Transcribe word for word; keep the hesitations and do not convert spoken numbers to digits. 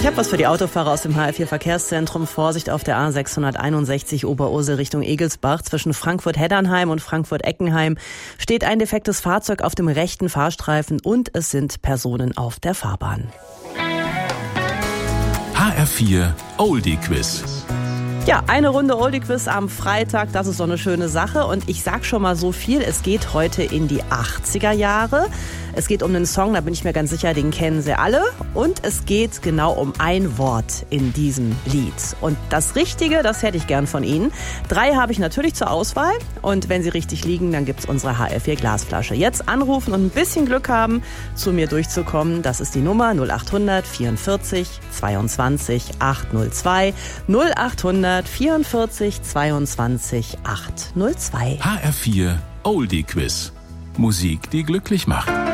Ich habe was für die Autofahrer aus dem H R vier Verkehrszentrum. Vorsicht auf der A sechshunderteinundsechzig Oberursel Richtung Egelsbach. Zwischen Frankfurt-Heddernheim und Frankfurt-Eckenheim steht ein defektes Fahrzeug auf dem rechten Fahrstreifen und es sind Personen auf der Fahrbahn. H R vier Oldie Quiz. Ja, eine Runde Oldie Quiz am Freitag, das ist so eine schöne Sache. Und ich sag schon mal so viel, es geht heute in die achtziger Jahre. Es geht um einen Song, da bin ich mir ganz sicher, den kennen Sie alle. Und es geht genau um ein Wort in diesem Lied. Und das Richtige, das hätte ich gern von Ihnen. Drei habe ich natürlich zur Auswahl. Und wenn Sie richtig liegen, dann gibt's unsere H R vier Glasflasche. Jetzt anrufen und ein bisschen Glück haben, zu mir durchzukommen. Das ist die Nummer null achthundert vierundvierzig zweiundzwanzig achthundertzwei. null achthundert vierundvierzig zweiundzwanzig achthundertzwei. H R vier Oldie Quiz. Musik, die glücklich macht.